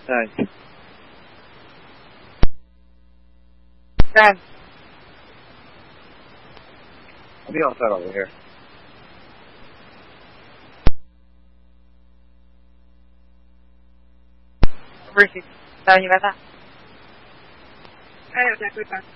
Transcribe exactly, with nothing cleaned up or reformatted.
Nice. Ten. I'll be outside over here. Mercy. Dałem nie wiata. Ej, oczekuj pan.